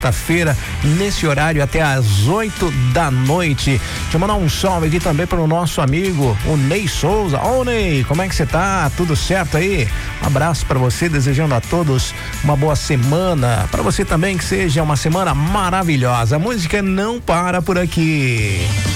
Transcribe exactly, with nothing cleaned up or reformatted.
quarta-feira, nesse horário até às oito da noite. Deixa eu mandar um salve aqui também para o nosso amigo, o Ney Souza. Ô Ney, como é que você tá? Tudo certo aí? Um abraço para você, desejando a todos uma boa semana. Para você também que seja uma semana maravilhosa. A música não para por aqui.